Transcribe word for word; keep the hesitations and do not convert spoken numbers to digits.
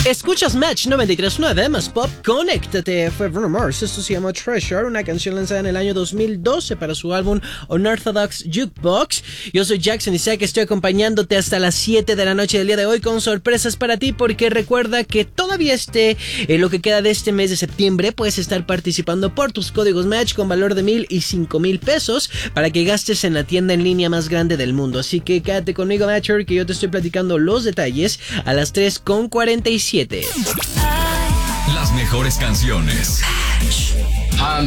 Escuchas Match noventa y tres punto nueve, más pop, conéctate. Fue Bruno Mars, esto se llama Treasure, una canción lanzada en el año dos mil doce para su álbum Unorthodox Jukebox. Yo soy Jackson Isaac, estoy acompañándote hasta las siete de la noche del día de hoy con sorpresas para ti, porque recuerda que todavía este, eh, lo que queda de este mes de septiembre, puedes estar participando por tus códigos Match con valor de mil y cinco mil pesos para que gastes en la tienda en línea más grande del mundo. Así que quédate conmigo, Matcher, que yo te estoy platicando los detalles a las tres con cuarenta y siete. Las mejores canciones.